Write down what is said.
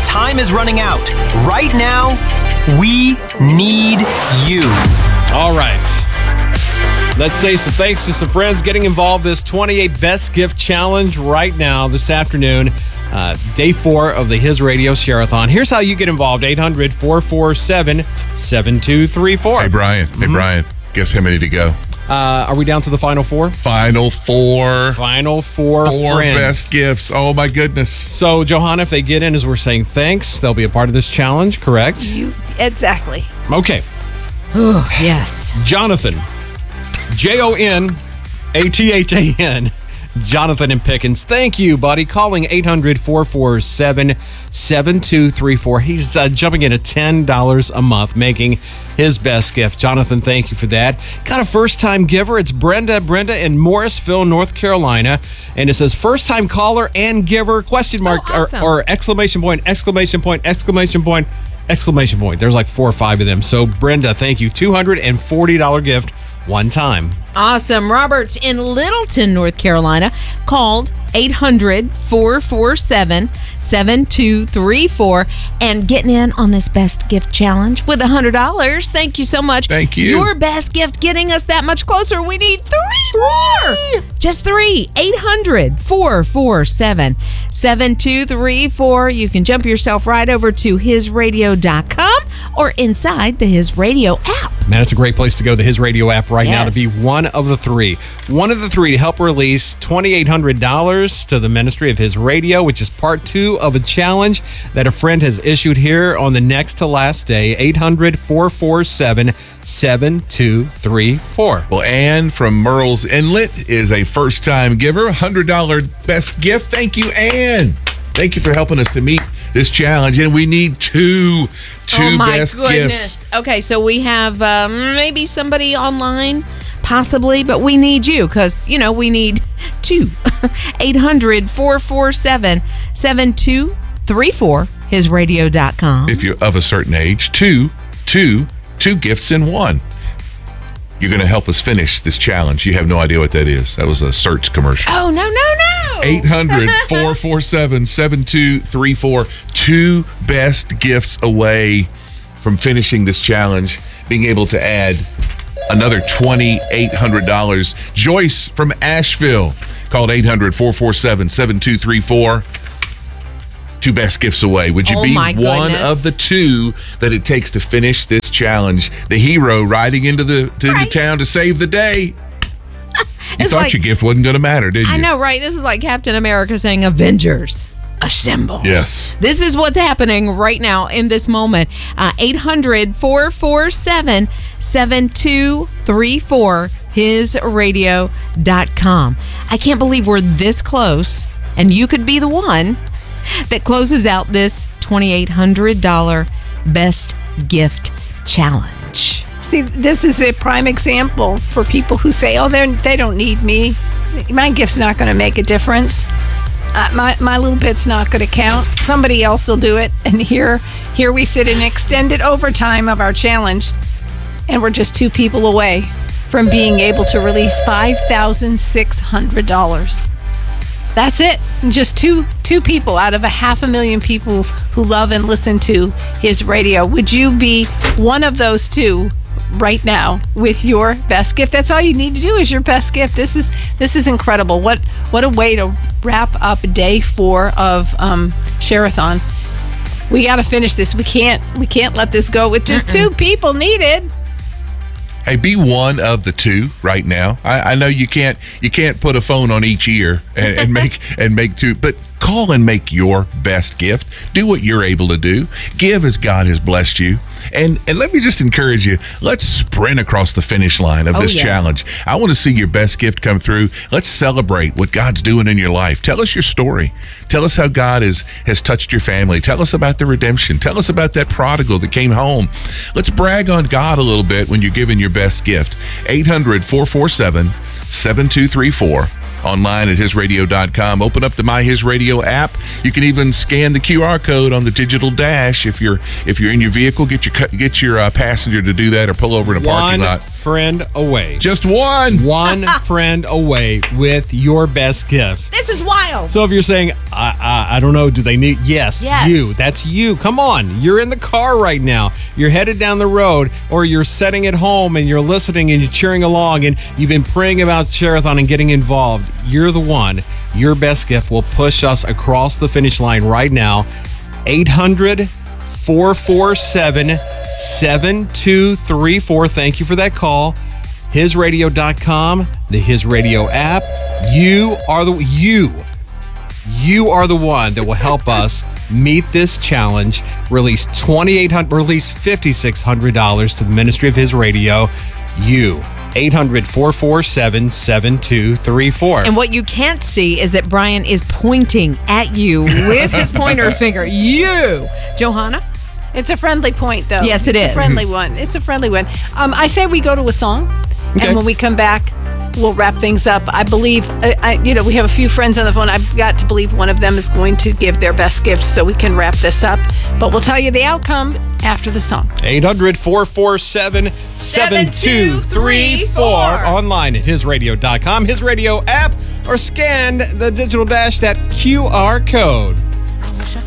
time is running out. Right now, we need you. All right. Let's say some thanks to some friends getting involved. This 28 Best Gift Challenge right now, this afternoon. Day 4 of the His Radio Share-a-thon. Here's how you get involved. 800-447-7234. Hey, Brian. Guess how many to go? Are we down to the final 4? Final 4. Final 4 friends. Best gifts. Oh, my goodness. So, Johanna, if they get in as we're saying thanks, they'll be a part of this challenge, correct? Exactly. Okay. Oh, yes. Jonathan. Jonathan. Jonathan and Pickens. Thank you, buddy. Calling 800-447-7234. He's jumping in at $10 a month, making his best gift. Jonathan, thank you for that. Got a first-time giver. It's Brenda in Morrisville, North Carolina. And it says first-time caller and giver, question mark, awesome. or exclamation point. There's like 4 or 5 of them. So, Brenda, thank you. $240 gift one time. Awesome. Robert's in Littleton, North Carolina, called 800-447-7234 and getting in on this best gift challenge with $100. Thank you so much. Thank you. Your best gift getting us that much closer. We need 3 more. Just 3. 800-447-7234. You can jump yourself right over to hisradio.com or inside the His Radio app. Man, it's a great place to go, the His Radio app right now, to be Yes. one of the 3. One of the 3 to help release $2,800 to the ministry of His Radio, which is part 2 of a challenge that a friend has issued here on the next to last day. 800-447-7234. Well, Ann from Merle's Inlet is a first-time giver. $100 best gift. Thank you, Ann. Thank you for helping us to meet this challenge. And we need two best gifts. Okay, so we have maybe somebody online, possibly, but we need you because, we need 2. 800-447-7234, hisradio.com. If you're of a certain age, two gifts in one. You're going to help us finish this challenge. You have no idea what that is. That was a search commercial. Oh, no. 800-447-7234. 2 best gifts away from finishing this challenge, being able to add another $2,800. Joyce from Asheville called 800-447-7234. 2 best gifts away. Would you be one of the 2 that it takes to finish this challenge? The hero riding into the town to save the day. You thought your gift wasn't going to matter, didn't you? I know, right? This is like Captain America saying, Avengers, assemble. Yes. This is what's happening right now in this moment. 800-447-7234, hisradio.com. I can't believe we're this close, and you could be the one that closes out this $2,800 best gift challenge. See, this is a prime example for people who say, they don't need me. My gift's not going to make a difference. My little bit's not going to count. Somebody else will do it. And here we sit in extended overtime of our challenge, and we're just 2 people away from being able to release $5,600. That's it. Just two people out of 500,000 people who love and listen to His Radio. Would you be one of those 2 right now with your best gift? That's all you need to do is your best gift. This is incredible. What a way to wrap up day 4 of Share-a-thon. We got to finish this. We can't let this go with just 2 people needed. Hey, be one of the 2 right now. I know you can't put a phone on each ear and make 2, but call and make your best gift. Do what you're able to do. Give as God has blessed you. And let me just encourage you, let's sprint across the finish line of this challenge. I want to see your best gift come through. Let's celebrate what God's doing in your life. Tell us your story. Tell us how God has touched your family. Tell us about the redemption. Tell us about that prodigal that came home. Let's brag on God a little bit when you're giving your best gift. 800-447-7234. Online at hisradio.com. Open up the My His Radio app. You can even scan the QR code on the digital dash if you're in your vehicle. Get your passenger to do that, or pull over in a parking lot. One friend away. Just one. One friend away with your best gift. This is wild. So if you're saying, I I don't know. Do they need? Yes, Yes. you. That's you. Come on. You're in the car right now. You're headed down the road, or you're sitting at home and you're listening and you're cheering along and you've been praying about Share-a-thon and getting involved. You're the one. Your best gift will push us across the finish line right now. 800-447-7234. Thank you for that call. HisRadio.com, the His Radio app. You are the one that will help us meet this challenge. Release $5,600 to the Ministry of His Radio. You. 800-447-7234. And what you can't see is that Brian is pointing at you with his pointer finger. You. Johanna? It's a friendly point, though. Yes, it It's is. a friendly one. It's a friendly one. I say we go to a song, Okay. and when we come back, we'll wrap things up. I believe, we have a few friends on the phone. I've got to believe one of them is going to give their best gift so we can wrap this up. But we'll tell you the outcome after the song. 800-447-7234. Online at HisRadio.com, His Radio app, or scan the digital dash, that QR code.